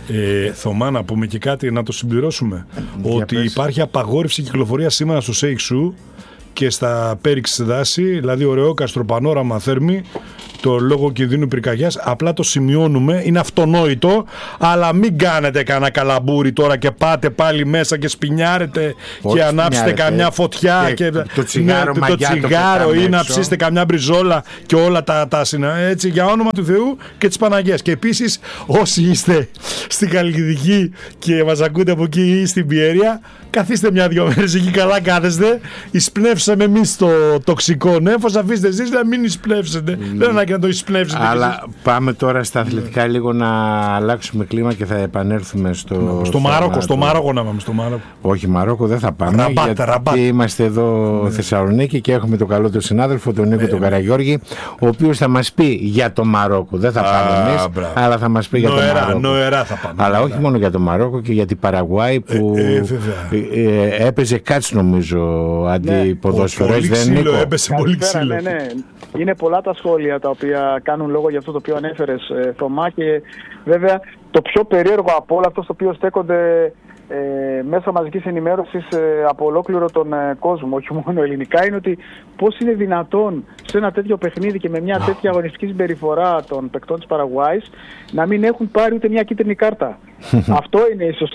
Θωμά, να πούμε και κάτι, να το συμπληρώσουμε. Ότι υπάρχει απαγόρευση κυκλοφορία σήμερα στο Σέιξου και στα Πέριξ δάση, δηλαδή Ωρεόκαστρο, Πανόραμα, Θέρμη, το λόγο κινδύνου πυρκαγιάς. Απλά το σημειώνουμε, είναι αυτονόητο, αλλά μην κάνετε κανένα καλαμπούρι τώρα και πάτε πάλι μέσα και σπινιάρετε και ανάψετε καμιά φωτιά και το τσιγάρο ή να ψήσετε καμιά μπριζόλα και όλα τα έτσι, για όνομα του Θεού και της Παναγίας. Και επίσης, όσοι είστε στην Καλλικιδική και μας ακούτε από εκεί ή στην Πιέρια, καθίστε μια-δυο μέρες εκεί, καλά κάθεστε. Εισπνεύσαμε εμείς το τοξικό νέφος, αφήστε εσείς να μην εισπνεύσετε. Δεν είναι να το εισπνεύσετε. Αλλά πάμε τώρα στα αθλητικά λίγο να αλλάξουμε κλίμα και θα επανέλθουμε στο Μαρόκο. Στο Μαρόκο να πάμε. Στο Μαρόκο. Όχι, Μαρόκο δεν θα πάμε. Γιατί είμαστε εδώ Θεσσαλονίκη και έχουμε τον καλό του συνάδελφο, τον Νίκο τον Καραγιώργη, ο οποίος θα μας πει για το Μαρόκο. Δεν θα πάμε εμείς, αλλά θα μας πει για το Μαρόκο. Νοερά θα πάμε. Αλλά όχι μόνο για το Μαρόκο και για την Παραγουάη που έπαιζε κάτς νομίζω αντιποδόσφαιρο. Έπαιζε πολύ ξύλο. Ναι. Είναι πολλά τα σχόλια τα οποία κάνουν λόγο για αυτό το οποίο ανέφερες, Θωμά, και βέβαια το πιο περίεργο από όλα, αυτό στο οποίο στέκονται μέσα μαζικής ενημέρωσης από ολόκληρο τον κόσμο, όχι μόνο ελληνικά, είναι ότι πώς είναι δυνατόν σε ένα τέτοιο παιχνίδι και με μια τέτοια αγωνιστική συμπεριφορά των παικτών της Παραγουάης να μην έχουν πάρει ούτε μια κίτρινη κάρτα. Αυτό είναι ίσως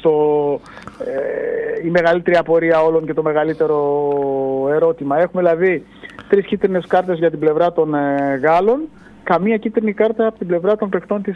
η μεγαλύτερη απορία όλων και το μεγαλύτερο ερώτημα. Έχουμε δηλαδή 3 κίτρινες κάρτες για την πλευρά των Γάλλων, καμία κίτρινη κάρτα από την πλευρά των παικτών της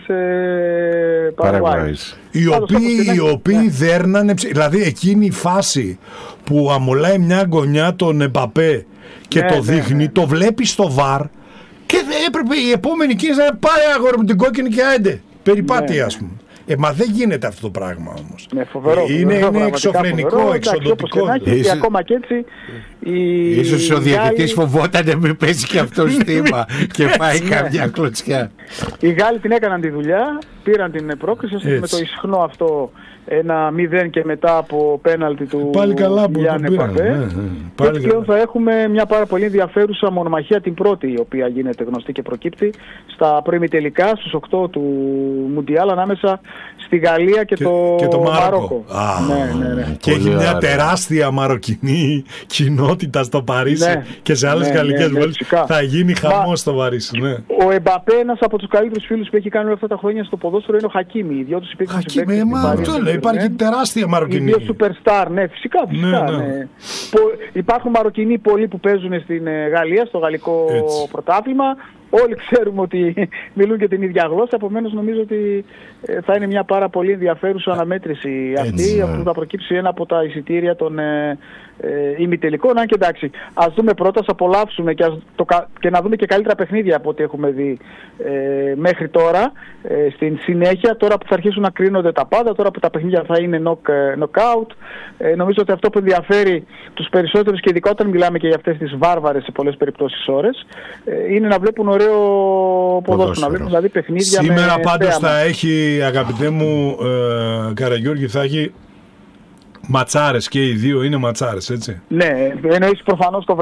Παραγουάης. Οι οποίοι δέρνανε, δηλαδή εκείνη η φάση που αμολάει μια γωνιά τον Εμπαπέ και το δείχνει, το βλέπει στο βαρ και έπρεπε η επόμενη κίνηση να πάρει αγόρι με την κόκκινη και άντε, περιπάτη ας πούμε. Μα δεν γίνεται αυτό το πράγμα όμως. Φοβερό, είναι εξωφρενικό, εξοδοτικό. Και ακόμα και έτσι. Ίσως ο διαιτητής φοβόταν να μην πέσει και αυτό στήμα και πάει καμιά κλωτσιά. Οι Γάλλοι την έκαναν τη δουλειά, πήραν την πρόκριση με το ισχνό αυτό 1-0 και μετά από πέναλτι του Γιάννη Παπέ. Και έτσι πλέον θα έχουμε μια πάρα πολύ ενδιαφέρουσα μονομαχία, την πρώτη, η οποία γίνεται γνωστή και προκύπτει στα προημιτελικά στους 8 του Μουντιάλ, ανάμεσα στη Γαλλία και το Μαρόκο. Ναι. Και έχει μια τεράστια μαροκινή κοινότητα στο Παρίσι και σε άλλες γαλλικές πόλεις. Θα γίνει χαμός στο Παρίσι. Ο Εμπαπέ, ένας από τους καλύτερους φίλους που έχει κάνει όλα αυτά τα χρόνια στο ποδόσφαιρο, είναι ο Χακίμι. Οι δυο τους υπήρξαν υπάρχει τεράστια Μαροκινή. Οι δύο superstar, φυσικά. Ναι. Υπάρχουν Μαροκινοί πολλοί που παίζουν στην Γαλλία, στο γαλλικό πρωτάθλημα. Όλοι ξέρουμε ότι μιλούν και την ίδια γλώσσα, επομένως νομίζω ότι θα είναι μια πάρα πολύ ενδιαφέρουσα αναμέτρηση αυτή, που θα προκύψει ένα από τα εισιτήρια των ημιτελικών. Αν και εντάξει, ας δούμε πρώτα, ας απολαύσουμε και να δούμε και καλύτερα παιχνίδια από ό,τι έχουμε δει μέχρι τώρα, στην συνέχεια, τώρα που θα αρχίσουν να κρίνονται τα πάντα, τώρα που τα παιχνίδια θα είναι knockout. Νομίζω ότι αυτό που ενδιαφέρει τους περισσότερους, και ειδικά όταν μιλάμε και για αυτές τις βάρβαρες σε πολλές περιπτώσεις ώρες, είναι να βλέπουν ωραίο ποδόσφαιρο, να βλέπουν δηλαδή παιχνίδια. Σήμερα πάντως θα έχει, αγαπητέ μου Καραγιώργη, θα έχει ματσάρες, και οι δύο είναι ματσάρες, έτσι. Ναι, εννοείς προφανώς το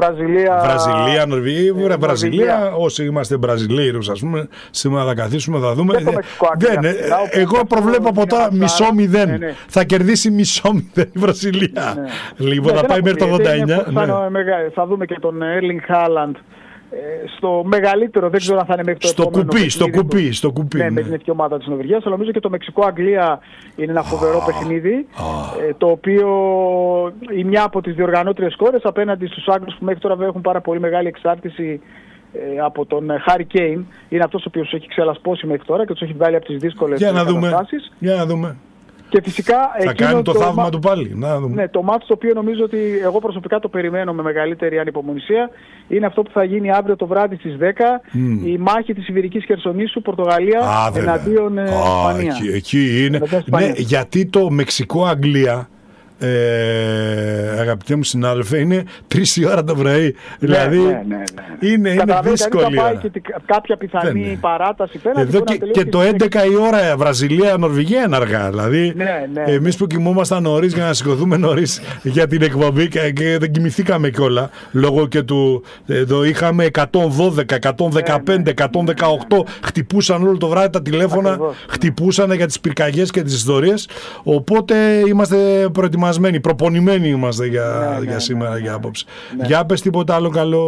Βραζιλία, όσοι είμαστε Βραζιλίρους, ας πούμε, σήμερα θα καθίσουμε, θα δούμε. Εγώ προβλέπω από τώρα -0. Θα κερδίσει -0 η Βραζιλία. Λοιπόν, θα πάει μέχρι το 89. Θα δούμε και τον Erling Haaland στο μεγαλύτερο, δεν ξέρω αν θα είναι μέχρι το στο κουπί. Ναι, με την εθνική ομάδα της Νορβηγίας. Αλλά νομίζω και το Μεξικό-Αγγλία είναι ένα φοβερό παιχνίδι, το οποίο η μια από τις διοργανώτριες χώρες απέναντι στους Άγγλους, που μέχρι τώρα έχουν πάρα πολύ μεγάλη εξάρτηση από τον Χάρι Κέιν. Είναι αυτός ο οποίος έχει ξελασπώσει μέχρι τώρα και τους έχει βγάλει από τις δύσκολες καταστάσεις. Για να δούμε. Και φυσικά θα κάνει το θαύμα του πάλι. Ναι, το μάτς το οποίο νομίζω ότι εγώ προσωπικά το περιμένω με μεγαλύτερη ανυπομονησία είναι αυτό που θα γίνει αύριο το βράδυ στις 10, η μάχη της Ιβηρικής Χερσονήσου, Πορτογαλία εναντίον Ισπανία. Εκεί είναι. Γιατί το Μεξικό-Αγγλία αγαπητέ μου συνάδελφε, είναι 3 η ώρα το πρωί. Δηλαδή είναι δύσκολη. Θα πάει και κάποια πιθανή παράταση πέρα. Εδώ και το 11 η ώρα Βραζιλία-Νορβηγία είναι αργά. Δηλαδή εμείς που κοιμόμασταν νωρίς για να σηκωθούμε νωρίς για την εκπομπή και δεν κοιμηθήκαμε κιόλα. Λόγω και του. Εδώ είχαμε 112, 115, 118. Χτυπούσαν όλο το βράδυ τα τηλέφωνα. Χτυπούσαν για τις πυρκαγιές και τις ιστορίες. Οπότε είμαστε προετοιμασμένοι, προπονημένοι είμαστε για σήμερα, για απόψε. Για πες τίποτα άλλο καλό.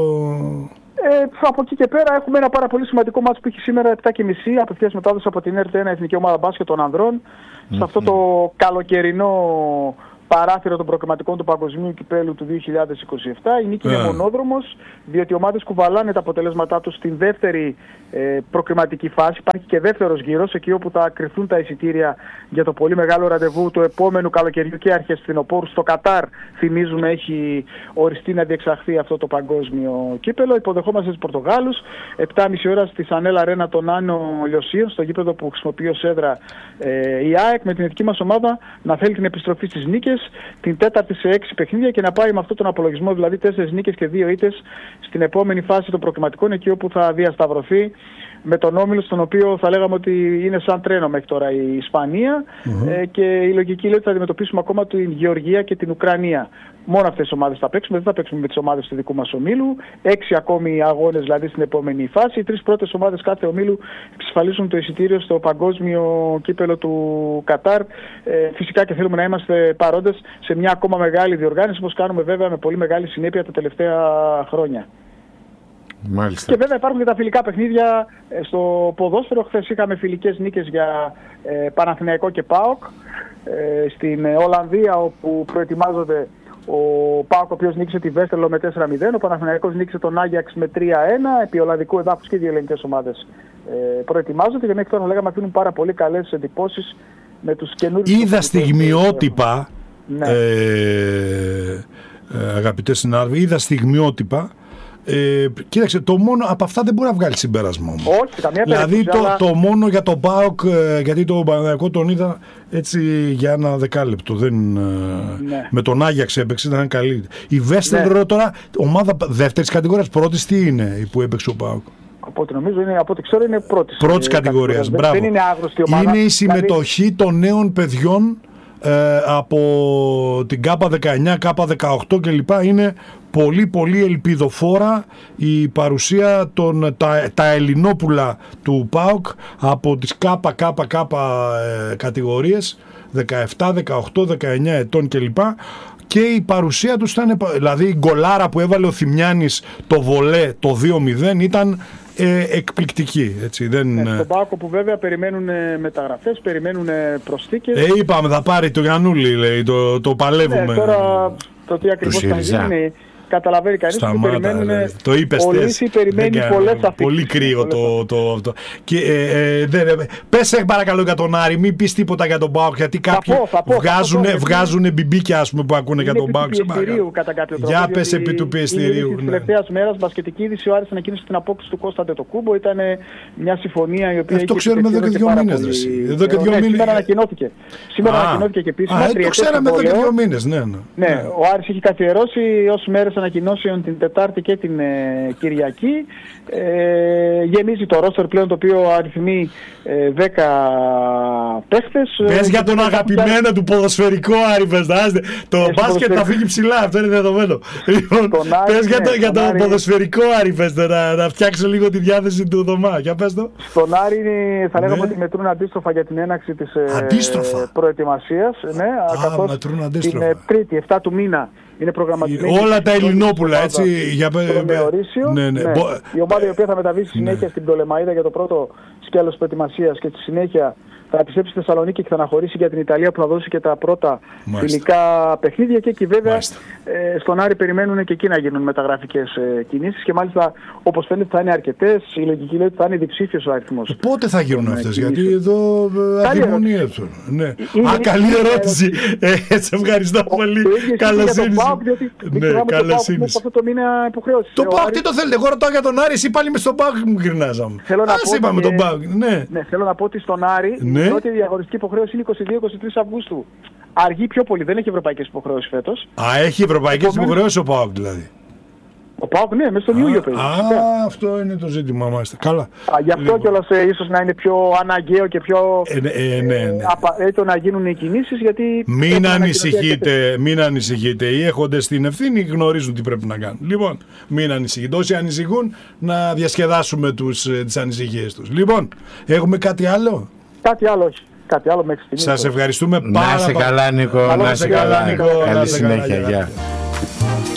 Από εκεί και πέρα έχουμε ένα πάρα πολύ σημαντικό μάτσο που έχει σήμερα 7:30, απευθείας μετάδοση από την ΕΡΤ1, Εθνική Ομάδα Μπάσκετ των Ανδρών, σε αυτό το καλοκαιρινό παράθυρο των προκριματικών του Παγκοσμίου Κυπέλου του 2027. Η νίκη είναι μονόδρομος, διότι οι ομάδες κουβαλάνε τα αποτελέσματά τους στην δεύτερη προκριματική φάση. Υπάρχει και δεύτερος γύρος, εκεί όπου θα κρυφθούν τα εισιτήρια για το πολύ μεγάλο ραντεβού του επόμενου καλοκαιριού και αρχές φθινοπόρου. Στο Κατάρ, θυμίζουμε, έχει οριστεί να διεξαχθεί αυτό το παγκόσμιο κύπελο. Υποδεχόμαστε τους Πορτογάλους, 7:30 ώρα στη Σανέλ Αρένα των Άνω Λιωσίων, στο γήπεδο που χρησιμοποιεί ως έδρα η ΑΕΚ, με την εθνική μας ομάδα να θέλει την επιστροφή στις νίκες, την τέταρτη σε 6 παιχνίδια και να πάει με αυτόν τον απολογισμό, δηλαδή 4 νίκες και 2 ήττες στην επόμενη φάση των προκριματικών, εκεί όπου θα διασταυρωθεί με τον όμιλο, στον οποίο θα λέγαμε ότι είναι σαν τρένο μέχρι τώρα η Ισπανία, και η λογική λέει ότι θα αντιμετωπίσουμε ακόμα την Γεωργία και την Ουκρανία. Μόνο αυτές τις ομάδες θα παίξουμε, δεν θα παίξουμε με τις ομάδες του δικού μας ομίλου. 6 ακόμη αγώνες δηλαδή στην επόμενη φάση. Οι 3 πρώτες ομάδες κάθε ομίλου εξασφαλίσουν το εισιτήριο στο παγκόσμιο κύπελο του Κατάρ. Φυσικά και θέλουμε να είμαστε παρόντες σε μια ακόμα μεγάλη διοργάνωση, όπως κάνουμε βέβαια με πολύ μεγάλη συνέπεια τα τελευταία χρόνια. Μάλιστα. Και βέβαια υπάρχουν και τα φιλικά παιχνίδια στο ποδόσφαιρο. Χθες είχαμε φιλικές νίκες για Παναθηναϊκό και ΠΑΟΚ στην Ολλανδία, όπου προετοιμάζονται ο ΠΑΟΚ, ο οποίος νίκησε τη Βέστελο με 4-0, ο Παναθηναϊκός νίκησε τον Άγιαξ με 3-1, επί ολλανδικού εδάφους και οι δύο ελληνικές ομάδες προετοιμάζονται και μέχρι τώρα θα λέγαμε αφήνουν πάρα πολύ καλές εντυπώσεις με τους καινούριους. Είδα στιγμιότυπα, αγαπητέ συνάδελφοι, είδα στιγμιότυπα. Κοίταξε, το μόνο από αυτά δεν μπορεί να βγάλει συμπέρασμα όμως. Όχι, καμία περίπτωση. Δηλαδή το μόνο για τον ΠΑΟΚ, γιατί το Παναθηναϊκό τον είδα έτσι για ένα δεκάλεπτο. Με τον Άγιαξ έπαιξε, ήταν καλή. Η Βέστελ τώρα, ομάδα δεύτερης κατηγορίας, πρώτης τι είναι που έπαιξε ο ΠΑΟΚ? Από ό,τι νομίζω, από ό,τι ξέρω είναι πρώτης κατηγορίας. Μπράβο. Δεν είναι άγνωστη ομάδα. Είναι η συμμετοχή των νέων παιδιών από την ΚΑΠΑ19, ΚΑΠΑ18 κλπ. Είναι πολύ πολύ ελπιδοφόρα η παρουσία τα ελληνόπουλα του ΠΑΟΚ από τις ΚΑΠΑ κατηγορίες 17, 18, 19 ετών κλπ. Και η παρουσία τους ήταν, δηλαδή η γκολάρα που έβαλε ο Θημιάνης το βολέ το 2-0 ήταν εκπληκτική. Έτσι, στον ΠΑΟΚ που βέβαια περιμένουν μεταγραφές, περιμένουν προσθήκες. Είπαμε θα πάρει το Γιαννούλη, λέει, το παλεύουμε. Τώρα το τι ακριβώς θα γίνει καταλαβαίνει κανείς που περιμένουν. Το είπες Ολύση περιμένει πολλές αφήσεις. Πολύ κρύο αυτό. Και πες παρακαλώ για τον Άρη, μην πεις τίποτα για τον ΠΑΟΚ, γιατί κάποιοι βγάζουν μπιμπίκια, ας πούμε, που ακούνε για τον ΠΑΟΚ. Για πες επί του πιεστηρίου. Της τελευταίας μέρας, μπασκετική είδηση, ο Άρης ανακοίνωσε την απόκτηση του Κώστα Αντετοκούμπο. Ήταν μια συμφωνία η οποία. Αυτό ξέρουμε εδώ και 2 μήνες. Σήμερα ανακοινώθηκε. Και επίσημα. Το ξέραμε εδώ και 2 μήνες. Ναι, ο Άρης έχει καθιερώσει ως μέρες ανακοινώσεων την Τετάρτη και την Κυριακή. Γεμίζει το ρόστερ πλέον, το οποίο αριθμεί 10 παίχτες. Πες για τον αγαπημένο του ποδοσφαιρικό Άρη, το μπάσκετ θα φύγει ψηλά, αυτό είναι δεδομένο. Πες για τον ποδοσφαιρικό Άρη, να φτιάξω λίγο τη διάθεση του Δωμά. Για πες το. Στον Άρη θα λέγαμε ότι μετρούν αντίστροφα για την έναρξη της προετοιμασίας. Καθώς την Τρίτη, 7 του μήνα, είναι προγραμματισμένη. Όλα τα ελληνόπουλα, έτσι. Η ομάδα η οποία θα μεταβεί στη συνέχεια στην Πτολεμαΐδα για το πρώτο σκέλος προετοιμασίας και στη συνέχεια θα επιστρέψει στη Θεσσαλονίκη και θα αναχωρήσει για την Ιταλία, που θα δώσει και τα πρώτα φιλικά παιχνίδια. Και εκεί βέβαια στον Άρη περιμένουν και εκεί να γίνουν μεταγραφικές κινήσεις και μάλιστα όπως φαίνεται θα είναι αρκετές. Η λογική λέει ότι θα είναι διψήφιος ο αριθμός. Πότε θα γίνουν αυτές, γιατί εδώ αδειμονίευσαν. Καλή ερώτηση. Σε ευχαριστώ πολύ. Καλοσύνη. Αυτό το μήνα υποχρεώσει. Το ΠΑΟΚ τι το θέλετε, εγώ ρωτάω για τον Άρη, εσύ πάλι με στον ΠΑΟΚ μου γυρνάζαμε. Είπαμε τον ΠΑΟΚ. Θέλω να πω ότι στον Άρη η πρώτη διαγωνιστική υποχρέωση είναι 22-23 Αυγούστου. αργεί πιο πολύ, δεν έχει ευρωπαϊκές υποχρεώσεις φέτος. Έχει ευρωπαϊκές υποχρεώσεις ο ΠΑΟΚ δηλαδή. Ο ΠΑΟΚ, ναι, μέσα στον Ιούλιο παίζει. Αυτό είναι το ζήτημα, μάλιστα. Καλά. Γι' αυτό κιόλας ίσως να είναι πιο αναγκαίο και πιο απαραίτητο να γίνουν οι κινήσεις, γιατί... Μην ανησυχείτε. Οι έχοντες την ευθύνη γνωρίζουν τι πρέπει να κάνουν. Λοιπόν, μην ανησυχείτε. Όσοι ανησυχούν, να διασκεδάσουμε τις ανησυχίες τους. Λοιπόν, έχουμε κάτι άλλο? Κάτι άλλο, όχι. Κάτι άλλο μέχρι στιγμής. Σας ευχαριστούμε πάρα πολύ. Να είσαι καλά, Νίκο. Να είσαι καλά, Νίκο. Καλή συνέχεια. Γεια.